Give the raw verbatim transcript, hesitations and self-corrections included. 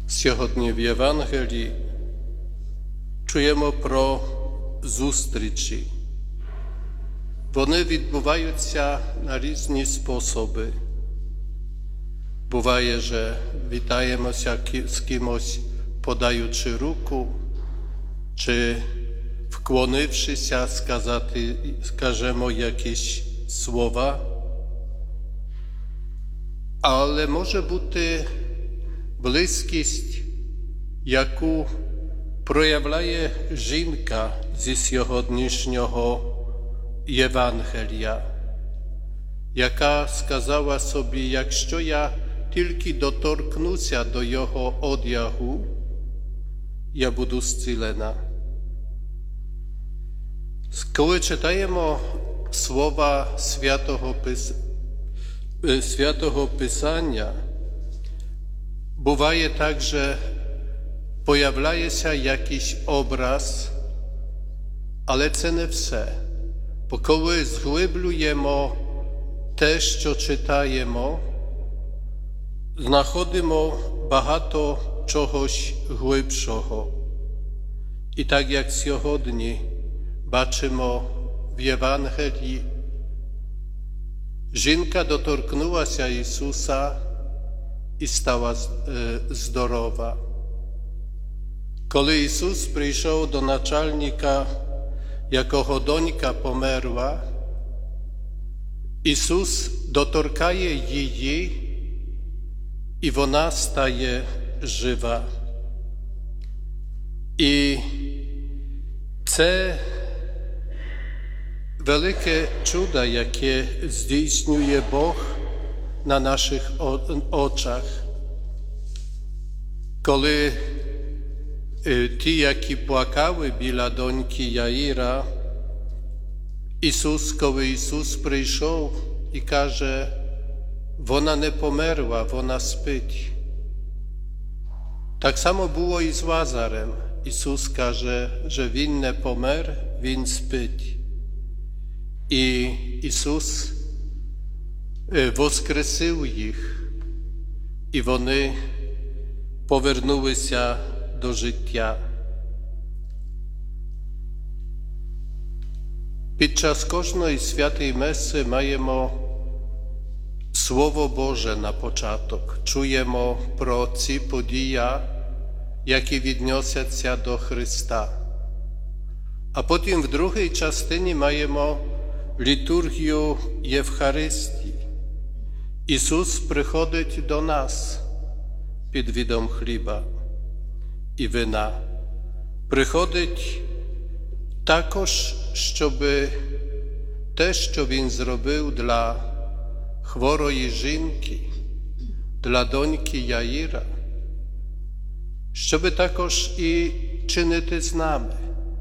Сьогодні в Євангелії чуємо про зустрічі. Вони відбуваються на різні способи. Буває, що вітаємося з кимось, подаючи руку, чи вклонившися, сказати, скажемо якісь слова. Але може бути близькість, яку проявляє жінка зі сьогоднішнього Євангелія, яка сказала собі, якщо я тільки доторкнуся до його одягу, я буду зцілена. Коли читаємо слова Святого, Пис... Святого Писання, буває так, що появляється якийсь образ, але це не все. Бо коли зглиблюємо те, що читаємо, знаходимо багато чогось глибшого. І так як сьогодні бачимо в Євангелії, жінка доторкнулася Ісуса і стала здорова. Коли Ісус прийшов до начальника, якого донька померла, Ісус доторкає її, і вона стає жива. І це велике чудо, яке здійснює Бог на наших очах. Коли ті, які плакали біля доньки Яїра, Ісус, коли Ісус прийшов і каже, вона не померла, вона спить. Так само було і з Лазарем. Ісус каже, що Він не помер, Він спить. І Ісус воскресив їх, і вони повернулися до життя. Під час кожної святої меси маємо Слово Боже на початок. Чуємо про ці події, які відносяться до Христа. А потім в другій частині маємо літургію Євхаристії. Ісус приходить до нас під видом хліба і вина. Приходить також, щоб те, що Він зробив для хворої жінки, для доньки Яїра, щоб також і чинити з нами.